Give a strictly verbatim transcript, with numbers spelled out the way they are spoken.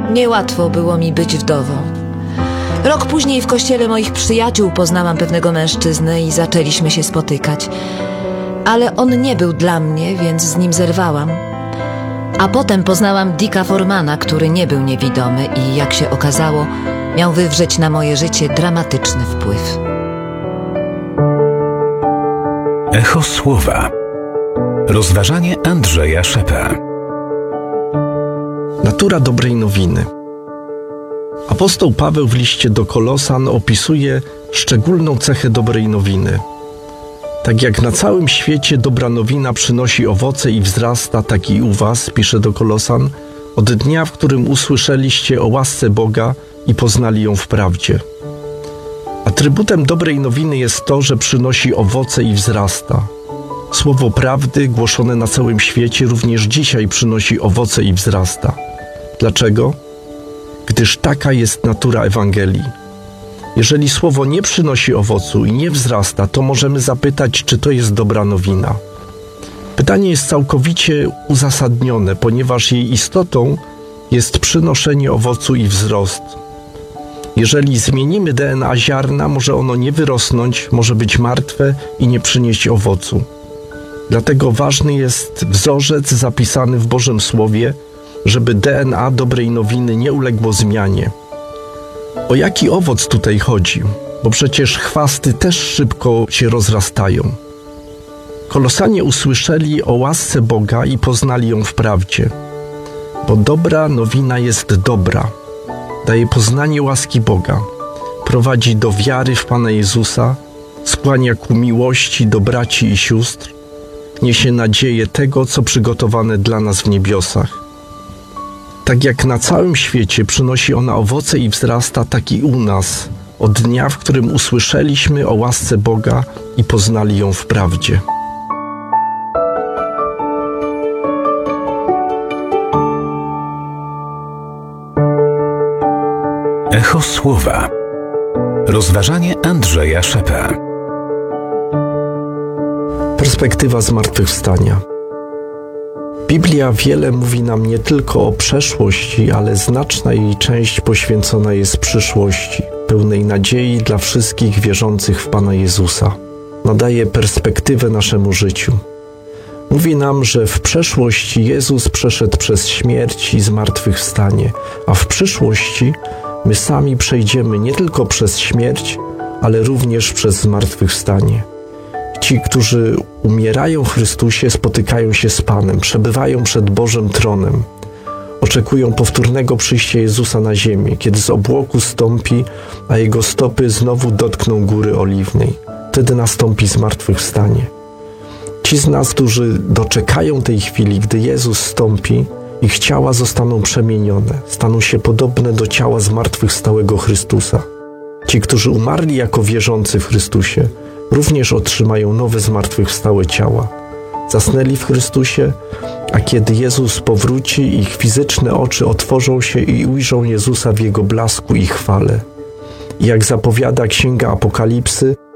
Niełatwo było mi być wdową. Rok później w kościele moich przyjaciół poznałam pewnego mężczyznę i zaczęliśmy się spotykać. Ale on nie był dla mnie, więc z nim zerwałam. A potem poznałam Dicka Formana, który nie był niewidomy i, jak się okazało, miał wywrzeć na moje życie dramatyczny wpływ. Echo Słowa. Rozważanie Andrzeja Szepę. Natura dobrej nowiny. Apostoł Paweł w liście do Kolosan opisuje szczególną cechę dobrej nowiny. Tak jak na całym świecie dobra nowina przynosi owoce i wzrasta, tak i u was, pisze do Kolosan, od dnia, w którym usłyszeliście o łasce Boga i poznali ją w prawdzie. Atrybutem dobrej nowiny jest to, że przynosi owoce i wzrasta. Słowo prawdy głoszone na całym świecie również dzisiaj przynosi owoce i wzrasta. Dlaczego? Gdyż taka jest natura Ewangelii. Jeżeli słowo nie przynosi owocu i nie wzrasta, to możemy zapytać, czy to jest dobra nowina. Pytanie jest całkowicie uzasadnione, ponieważ jej istotą jest przynoszenie owocu i wzrost. Jeżeli zmienimy D N A ziarna, może ono nie wyrosnąć, może być martwe i nie przynieść owocu. Dlatego ważny jest wzorzec zapisany w Bożym Słowie, żeby D N A dobrej nowiny nie uległo zmianie. O jaki owoc tutaj chodzi? Bo przecież chwasty też szybko się rozrastają. Kolosanie usłyszeli o łasce Boga i poznali ją w prawdzie. Bo dobra nowina jest dobra. Daje poznanie łaski Boga. Prowadzi do wiary w Pana Jezusa, skłania ku miłości do braci i sióstr, niesie nadzieję tego, co przygotowane dla nas w niebiosach. Tak jak na całym świecie przynosi ona owoce i wzrasta, tak i u nas, od dnia, w którym usłyszeliśmy o łasce Boga i poznali ją w prawdzie. Echo Słowa. Rozważanie Andrzeja Szepę. Perspektywa zmartwychwstania. Biblia wiele mówi nam nie tylko o przeszłości, ale znaczna jej część poświęcona jest przyszłości, pełnej nadziei dla wszystkich wierzących w Pana Jezusa. Nadaje perspektywę naszemu życiu. Mówi nam, że w przeszłości Jezus przeszedł przez śmierć i zmartwychwstanie, a w przyszłości my sami przejdziemy nie tylko przez śmierć, ale również przez zmartwychwstanie. Ci, którzy umierają w Chrystusie, spotykają się z Panem, przebywają przed Bożym tronem. Oczekują powtórnego przyjścia Jezusa na ziemię, kiedy z obłoku stąpi, a Jego stopy znowu dotkną Góry Oliwnej. Wtedy nastąpi zmartwychwstanie. Ci z nas, którzy doczekają tej chwili, gdy Jezus stąpi, ich ciała zostaną przemienione, staną się podobne do ciała zmartwychwstałego Chrystusa. Ci, którzy umarli jako wierzący w Chrystusie, również otrzymają nowe zmartwychwstałe ciała. Zasnęli w Chrystusie, a kiedy Jezus powróci, ich fizyczne oczy otworzą się i ujrzą Jezusa w Jego blasku i chwale. I jak zapowiada Księga Apokalipsy,